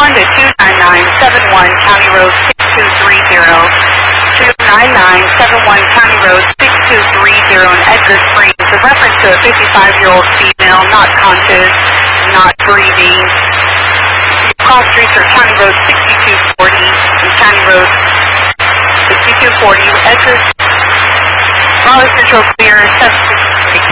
on to 29971 County Road 6230. 29971 County Road 6230 in Edgar Springs. A reference to a 55-year-old female, not conscious, not breathing. Cross streets are County Road 6240 and County Road 6240. Edgar, Raleigh Central clear, 766